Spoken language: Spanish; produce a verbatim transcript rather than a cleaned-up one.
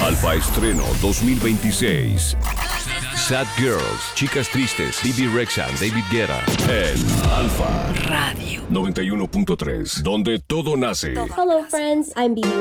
Alfa Estreno dos mil veintiséis. Sad Girls, Chicas Tristes, Bibi Rexha, David Guetta. En Alfa Radio noventa y uno punto tres, donde todo nace. Hello friends, I'm Bibi